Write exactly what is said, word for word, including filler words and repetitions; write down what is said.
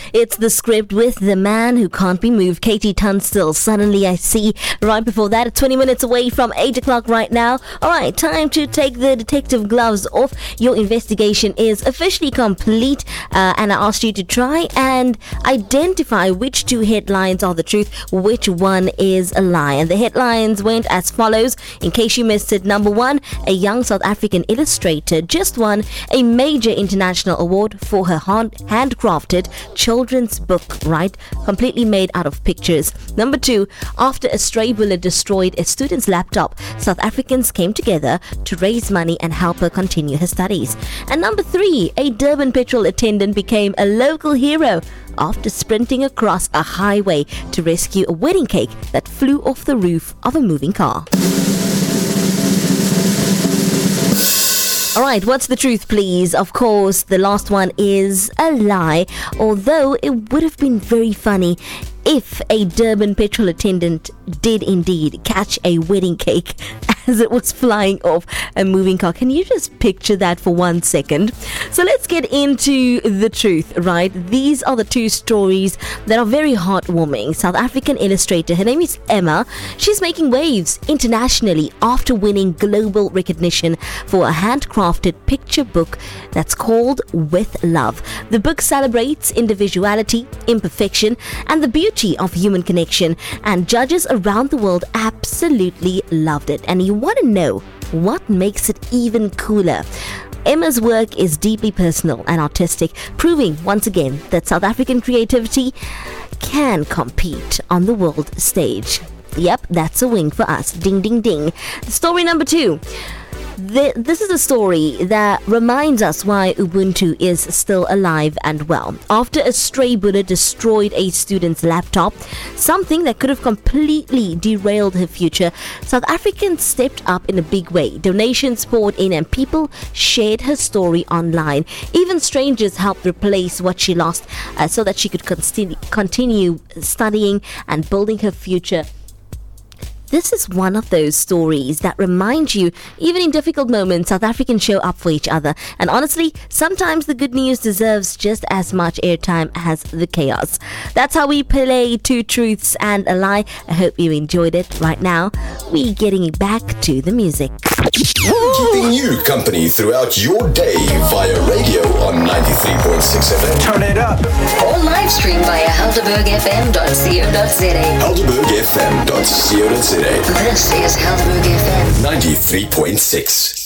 It's The Script with the man who can't be moved, Katie Tunstall. Suddenly I see. Right before that, it's twenty minutes away from eight o'clock right now. Alright, time to take the detective gloves off. Your investigation is officially complete, uh, and I asked you to try and identify which two headlines are the truth, which one is a lie. And the headlines went as follows, in case you missed it. Number one, a young South African illustrator just won a major international award for her hand- handcrafted children's book, right? Completely made out of pictures. Number two, after a stray bullet destroyed a student's laptop, South Africans came together to raise money and help her continue her studies. And number three, a Durban petrol attendant became a local hero after sprinting across a highway to rescue a wedding cake that flew off the roof of a moving car. Alright, what's the truth, please? Of course, the last one is a lie, although it would have been very funny if a Durban petrol attendant did indeed catch a wedding cake as it was flying off a moving car. Can you just picture that for one second? So let's get into the truth, right? These are the two stories that are very heartwarming. South African illustrator, her name is Emma. She's making waves internationally after winning global recognition for a handcrafted picture book that's called With Love. The book celebrates individuality, imperfection, and the beauty of human connection, and judges around the world absolutely loved it. And you want to know what makes it even cooler? Emma's work is deeply personal and artistic, proving once again that South African creativity can compete on the world stage. Yep, that's a win for us. Ding, ding, ding. Story number two. The, this is a story that reminds us why Ubuntu is still alive and well. After a stray bullet destroyed a student's laptop, something that could have completely derailed her future, South Africans stepped up in a big way. Donations poured in and people shared her story online. Even strangers helped replace what she lost uh, so that she could continue, continue studying and building her future. This is one of those stories that remind you, even in difficult moments, South Africans show up for each other. And honestly, sometimes the good news deserves just as much airtime as the chaos. That's how we play Two Truths and a Lie. I hope you enjoyed it. Right now, we're getting back to the music. Keeping you company throughout your day via radio on ninety-three point six F M. Turn it up. Or live stream via helderberg f m dot co dot za. helderberg f m dot co dot za. This is Helderberg F M ninety-three point six.